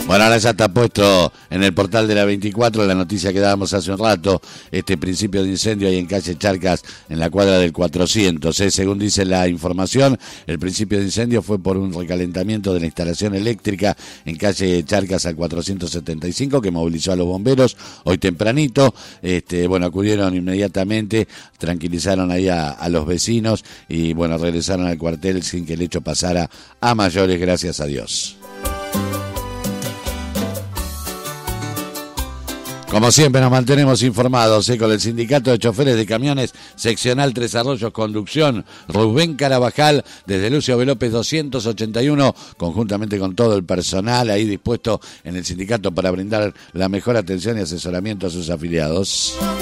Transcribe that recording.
Bueno, ahora ya está puesto en el portal de la 24 la noticia que dábamos hace un rato, este principio de incendio ahí en calle Charcas, en la cuadra del 400. Según dice la información, el principio de incendio fue por un recalentamiento de la instalación eléctrica en calle Charcas al 475, que movilizó a los bomberos hoy tempranito. Bueno, acudieron inmediatamente, tranquilizaron ahí a los vecinos y bueno, regresaron al cuartel sin que el hecho pasara a mayores, gracias a Dios. Como siempre nos mantenemos informados con el Sindicato de Choferes de Camiones, Seccional Tres Arroyos Conducción, Rubén Carabajal, desde Lucio B. López 281, conjuntamente con todo el personal ahí dispuesto en el sindicato para brindar la mejor atención y asesoramiento a sus afiliados.